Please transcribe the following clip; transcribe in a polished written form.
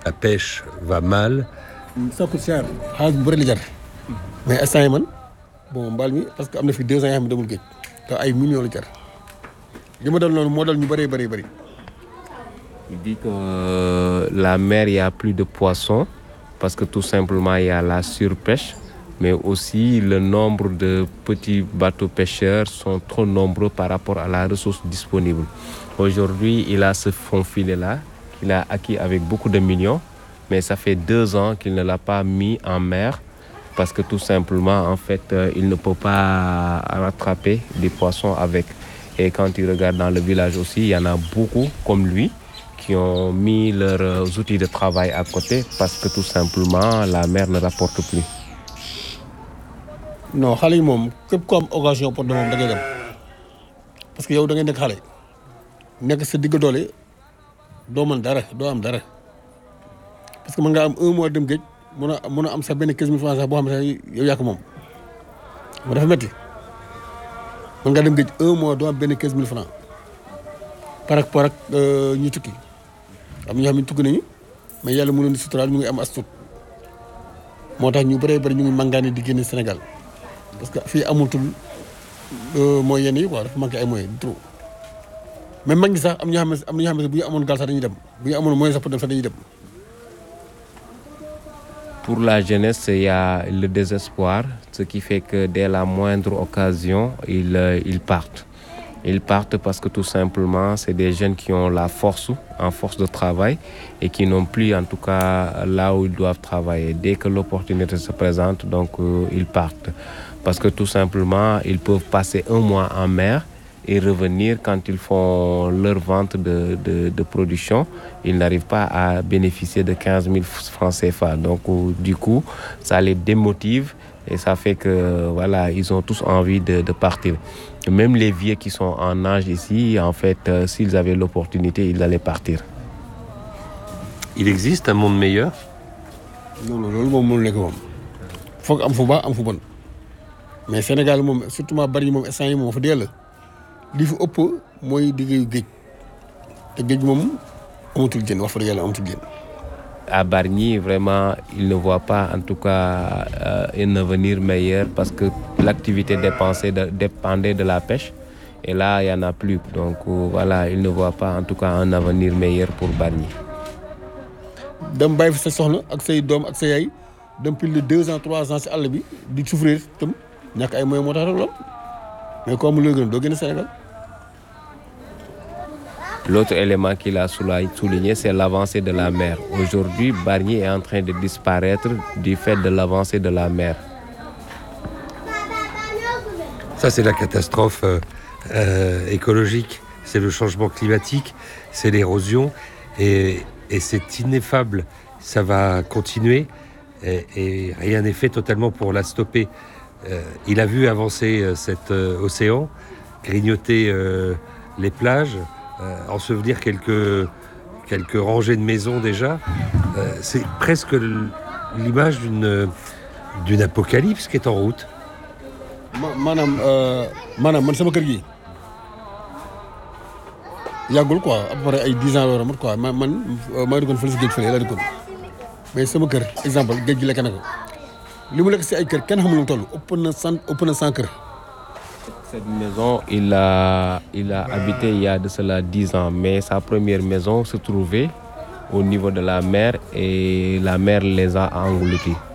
la pêche va mal. Ça coûte cher xaalis bu bëri la jar mais instant yi man bon mbaal mi parce que am na fi 2 ans yoo xam ne demul géej te ay millions la jar li ma dal noonu moo dal ñu bëree bëri. Il dit que la mer, il n'y a plus de poissons parce que tout simplement, il y a la surpêche, mais aussi le nombre de petits bateaux pêcheurs sont trop nombreux par rapport à la ressource disponible. Aujourd'hui, il a ce fonds filet-là qu'il a acquis avec beaucoup de millions, mais ça fait 2 ans qu'il ne l'a pas mis en mer parce que tout simplement, en fait, il ne peut pas rattraper des poissons avec. Et quand il regarde dans le village aussi, il y en a beaucoup comme lui qui ont mis leurs outils de travail à côté parce que tout simplement la mer ne rapporte plus. Non xale yi moom képp ku am occasion pour de moom da ngay dem parce que yow da ngay nekk xale nekk sa digg doole doo mën dara doo am dara parce que mën nga am 1 mois dem géej mun a am sa benn 15 000 francs sax boo xam ne yow yaa ko moom moo dafa métti mën nga dem géej 1 mois doo am benn 15 000 francs par rapport ak ñu tukki am ñoo xam ne tukki nañu mais yàlla mënoon di suturaal ñu ngi am as tuut moo tax ñu bëree bëri ñu ngi màngaani di génne Sénégal parce que fii amatul mooy yenn yi quoi dafa manqué ay moyens trop mais mag ñi sax am na ñoo xam ne bu ñu amoon gaal sax dañuy dem bu ñu amoon moyen sax pour dem sax dañuy dem. Pour la jeunesse, il y a le désespoir, ce qui fait que dès la moindre occasion, ils partent. Ils partent parce que tout simplement, c'est des jeunes qui ont la force, en force de travail et qui n'ont plus en tout cas là où ils doivent travailler. Dès que l'opportunité se présente, donc ils partent. Parce que tout simplement, ils peuvent passer 1 mois en mer et revenir quand ils font leur vente de production. Ils n'arrivent pas à bénéficier de 15 000 francs CFA. Donc du coup, ça les démotive et ça fait que voilà, ils ont tous envie de partir. Même les vieux qui sont en âge ici, en fait, s'ils avaient l'opportunité, ils allaient partir. Il existe un monde meilleur? Non, loolu moom mënul nekk moom foog am fu baax am fu bon mais Sénégal moom surtout bari yi moom instant yi moom fa dee la li fi ëpp mooy liggéeyu géej te géej moom amatul jën wax fa dëgg yàlla amatul jën. À Bargny, vraiment, ils ne voient pas en tout cas un avenir meilleur parce que l'activité dépendait de la pêche et là, il n'y en a plus. Donc voilà, ils ne voient pas en tout cas un avenir meilleur pour Bargny. dem bàyyi fi sa soxna ak say doom ak sa yaay dem plus de 2 ans 3 ans si àll bi di souffrir tam ñàkk ay moyens moo tax lool mais comme loolu gën doo génn Sénégal. L'autre élément qu'il a souligné, c'est l'avancée de la mer. Aujourd'hui, Bargny est en train de disparaître du fait de l'avancée de la mer. Ça, c'est la catastrophe écologique, c'est le changement climatique, c'est l'érosion et c'est ineffable. Ça va continuer et rien n'est fait totalement pour la stopper. Il a vu avancer cet océan, grignoter les plages, ensevelir quelques rangées de maisons déjà. C'est presque l'image d'une apocalypse qui est en route. maanaam man sama kër gi yàggul quoi à peu près ay 10 ans la war a mat quoi man maa duggoon fële si géej fële laa duggoon mais sama kër exemple géej gi lekk na ko li mu lekk si ay kër kenn xamul lu mu toll ëpp na 100 kër. Cette maison, il a habité il y a de cela 10 ans, mais sa première maison se trouvait au niveau de la mer et la mer les a engloutis.